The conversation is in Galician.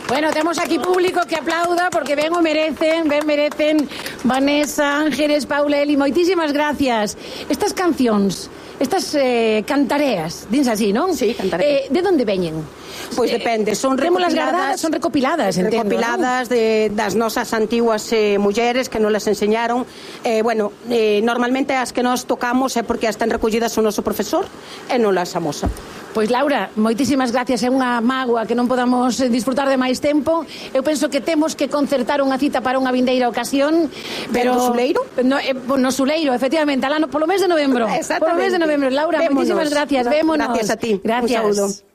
Bueno, temos aquí público que aplauda porque ben merecen Vanessa, Ángeles, Paula, Eli, moitísimas gracias. Estas cancións, estas cantareas, dins así, non? Sí, cantareas. De onde veñen? Pois depende, son recopiladas, entendo, recopiladas das nosas antiguas mulleres que nos las enseñaron. Normalmente as que nos tocamos é porque están recollidas o noso profesor e non las amosa. Pois Laura, moitísimas gracias, é unha mágoa que non podamos disfrutar de máis tempo. Eu penso que temos que concertar unha cita para unha vindeira ocasión, pero no Suleiro? No Suleiro, efectivamente, polo mes de novembro. Exactamente. Polo mes de novembro. Laura, moitísimas gracias. Vémonos. Gracias a ti. Gracias. Un saúdo.